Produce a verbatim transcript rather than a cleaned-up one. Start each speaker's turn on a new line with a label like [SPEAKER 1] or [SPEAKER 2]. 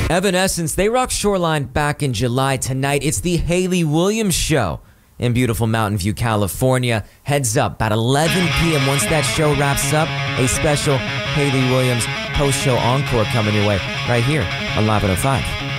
[SPEAKER 1] Evanescence, they rocked Shoreline back in July. Tonight, it's the Hayley Williams Show in beautiful Mountain View, California. Heads up, about eleven p m Once that show wraps up, a special Hayley Williams post-show encore coming your way right here on Live one oh five.